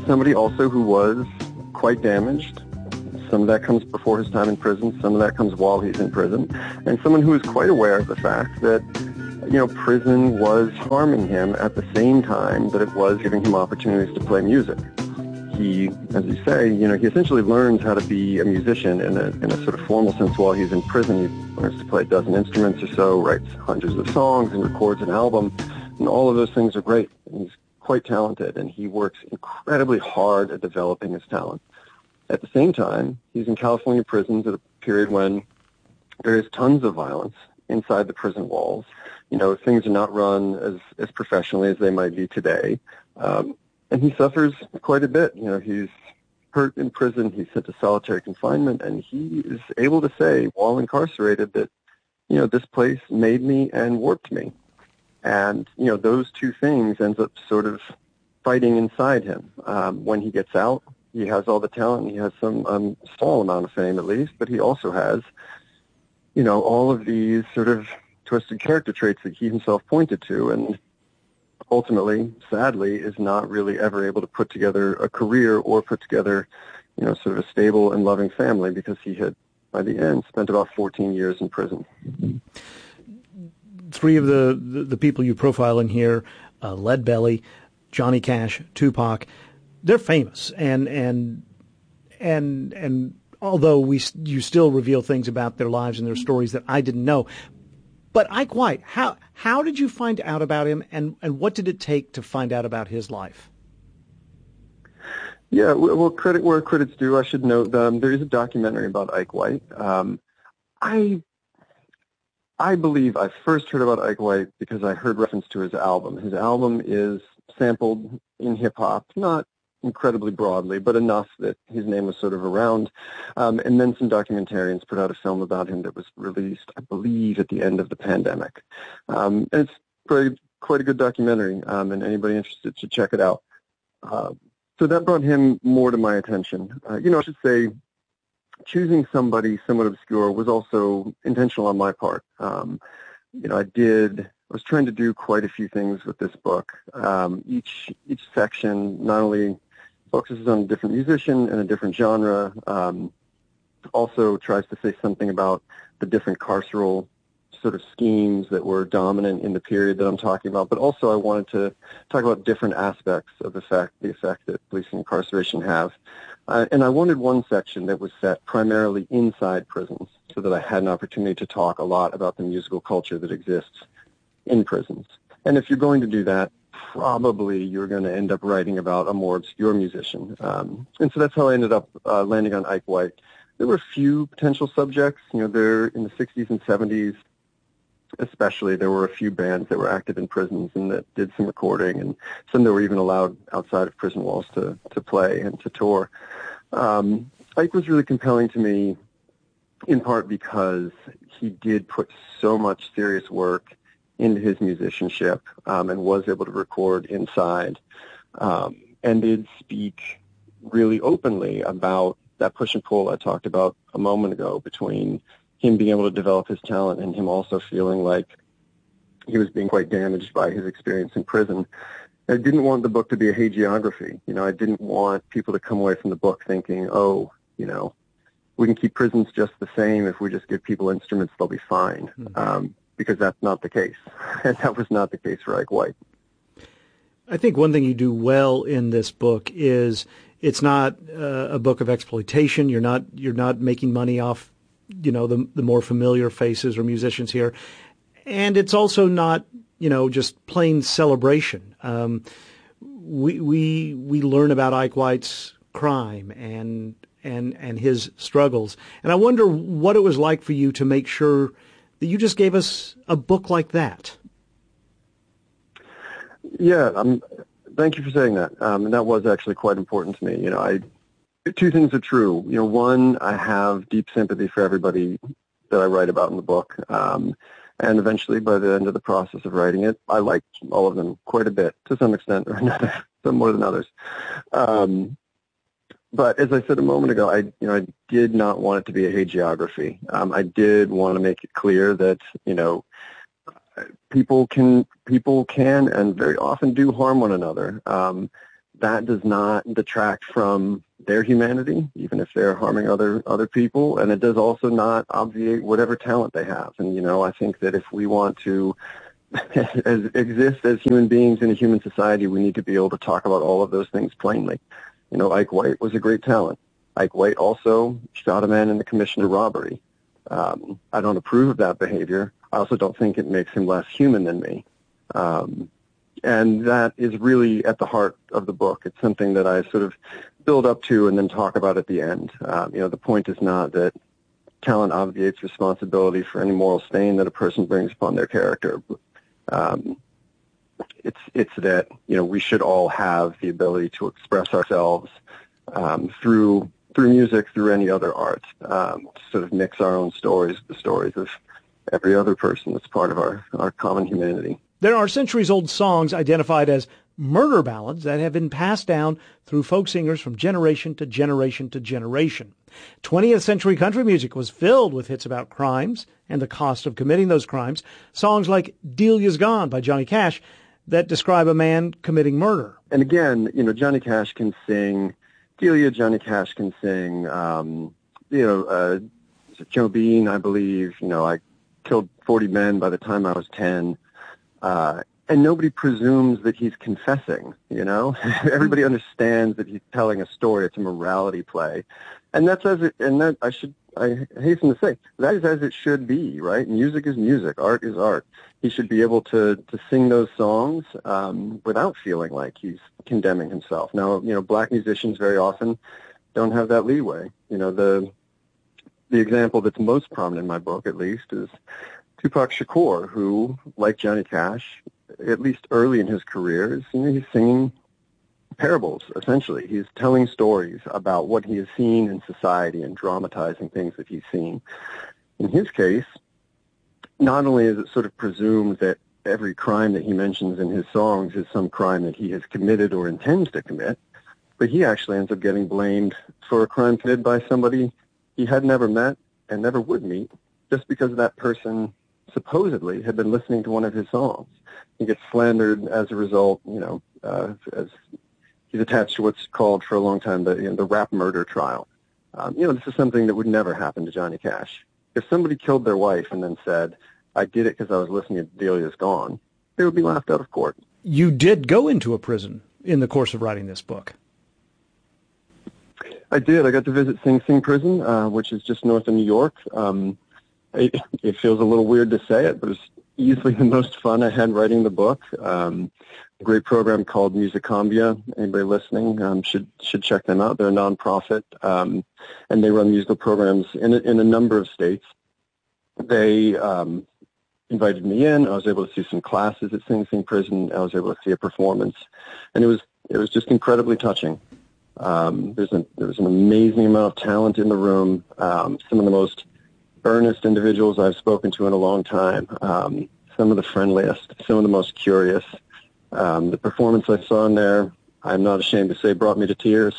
somebody also who was quite damaged. Some of that comes before his time in prison. Some of that comes while he's in prison. And someone who is quite aware of the fact that, prison was harming him at the same time that it was giving him opportunities to play music. He, as you say, he essentially learns how to be a musician in a sort of formal sense while he's in prison. He learns to play a dozen instruments or so, writes hundreds of songs and records an album. And all of those things are great. And he's quite talented, and he works incredibly hard at developing his talent. At the same time, he's in California prisons at a period when there is tons of violence inside the prison walls. Things are not run as professionally as they might be today. And he suffers quite a bit. He's hurt in prison. He's sent to solitary confinement, and he is able to say while incarcerated that, this place made me and warped me. And, those two things ends up sort of fighting inside him. When he gets out, he has all the talent. He has some small amount of fame, at least, but he also has, all of these sort of twisted character traits that he himself pointed to, and ultimately, sadly, is not really ever able to put together a career or put together, sort of a stable and loving family, because he had, by the end, spent about 14 years in prison. Three of the people you profile in here, Leadbelly, Johnny Cash, Tupac, they're famous, and although you still reveal things about their lives and their stories that I didn't know. But Ike White, how did you find out about him, and what did it take to find out about his life? Yeah, well, credit where credit's due. I should note there is a documentary about Ike White. I believe I first heard about Ike White because I heard reference to his album. His album is sampled in hip-hop, not incredibly broadly, but enough that his name was sort of around. And then some documentarians put out a film about him that was released, I believe, at the end of the pandemic. And it's quite a good documentary, and anybody interested should check it out. So that brought him more to my attention. I should say choosing somebody somewhat obscure was also intentional on my part. I was trying to do quite a few things with this book. Each section not only focuses on a different musician and a different genre, also tries to say something about the different carceral sort of schemes that were dominant in the period that I'm talking about, but also I wanted to talk about different aspects of the effect that police and incarceration have. And I wanted one section that was set primarily inside prisons so that I had an opportunity to talk a lot about the musical culture that exists in prisons. And if you're going to do that, probably you're going to end up writing about a more obscure musician. And so that's how I ended up landing on Ike White. There were a few potential subjects. There in the 60s and 70s, especially, there were a few bands that were active in prisons and that did some recording, and some that were even allowed outside of prison walls to play and to tour. Ike was really compelling to me in part because he did put so much serious work into his musicianship and was able to record inside and did speak really openly about that push and pull I talked about a moment ago between him being able to develop his talent and him also feeling like he was being quite damaged by his experience in prison. I didn't want the book to be a hagiography. I didn't want people to come away from the book thinking, we can keep prisons just the same. If we just give people instruments, they'll be fine. Because that's not the case. And that was not the case for Ike White. I think one thing you do well in this book is it's not a book of exploitation. You're not making money off, the more familiar faces or musicians here. And it's also not, just plain celebration. We learn about Ike White's crime and his struggles. And I wonder what it was like for you to make sure that you just gave us a book like that. Yeah, thank you for saying that. And that was actually quite important to me. Two things are true. One, I have deep sympathy for everybody that I write about in the book. And eventually, by the end of the process of writing it, I liked all of them quite a bit, to some extent or another, some more than others. But as I said a moment ago, I did not want it to be a hagiography. I did want to make it clear that, people can and very often do harm one another. that does not detract from their humanity, even if they're harming other people, and it does also not obviate whatever talent they have. And, I think that if we want to exist as human beings in a human society, we need to be able to talk about all of those things plainly. Ike White was a great talent. Ike White also shot a man in the commission of robbery. I don't approve of that behavior. I also don't think it makes him less human than me. And that is really at the heart of the book. It's something that I sort of build up to and then talk about at the end. The point is not that talent obviates responsibility for any moral stain that a person brings upon their character. It's that, we should all have the ability to express ourselves through music, through any other art, to sort of mix our own stories with the stories of every other person that's part of our common humanity. There are centuries-old songs identified as murder ballads that have been passed down through folk singers from generation to generation to generation. 20th century country music was filled with hits about crimes and the cost of committing those crimes. Songs like Delia's Gone by Johnny Cash that describe a man committing murder. And again, Johnny Cash can sing Delia, Johnny Cash can sing, Joe Bean, I believe, I killed 40 men by the time I was 10. And nobody presumes that he's confessing, Everybody understands that he's telling a story. It's a morality play. And I hasten to say, that is as it should be, right? Music is music. Art is art. He should be able to sing those songs without feeling like he's condemning himself. Now, black musicians very often don't have that leeway. The example that's most prominent in my book, at least, is Tupac Shakur, who, like Johnny Cash, at least early in his career, he's singing parables, essentially. He's telling stories about what he has seen in society and dramatizing things that he's seen. In his case, not only is it sort of presumed that every crime that he mentions in his songs is some crime that he has committed or intends to commit, but he actually ends up getting blamed for a crime committed by somebody he had never met and never would meet, just because that person supposedly had been listening to one of his songs. He gets slandered as a result, as he's attached to what's called for a long time the rap murder trial. This is something that would never happen to Johnny Cash. If somebody killed their wife and then said, I did it because I was listening to Delia's Gone, they would be laughed out of court. You did go into a prison in the course of writing this book. I did. I got to visit Sing Sing Prison, which is just north of New York. It feels a little weird to say it, but it's easily the most fun I had writing the book. A great program called Musicambia. Anybody listening should check them out. They're a nonprofit, and they run musical programs in a number of states. They invited me in. I was able to see some classes at Sing Sing Prison. I was able to see a performance, and it was just incredibly touching. There's an amazing amount of talent in the room. Some of the most earnest individuals I've spoken to in a long time. Some of the friendliest, some of the most curious. The performance I saw in there, I'm not ashamed to say, brought me to tears.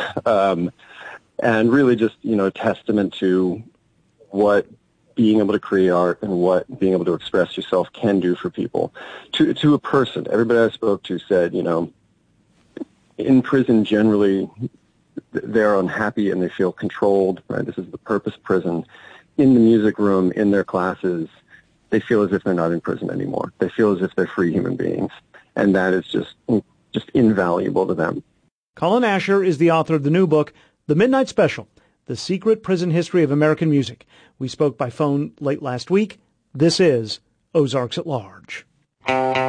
And really just, a testament to what being able to create art and what being able to express yourself can do for people. To a person, everybody I spoke to said, in prison generally they're unhappy and they feel controlled, right? This is the purpose prison. In the music room, in their classes, they feel as if they're not in prison anymore. They feel as if they're free human beings. And that is just invaluable to them. Colin Asher is the author of the new book, The Midnight Special, The Secret Prison History of American Music. We spoke by phone late last week. This is Ozarks at Large.